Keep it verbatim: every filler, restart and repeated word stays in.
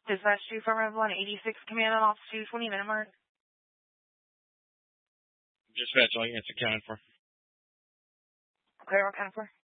Dispatch two from Red one eighty-six, command on off two twenty minute mark. Dispatch, all units accounted for. Okay, we're accounted for.